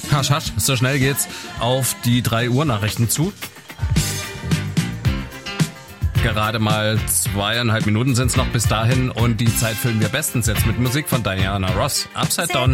Hasch, hasch, so schnell geht's auf die 3 Uhr Nachrichten zu. Gerade mal 2,5 Minuten sind's noch bis dahin und die Zeit füllen wir bestens jetzt mit Musik von Diana Ross. Upside Down.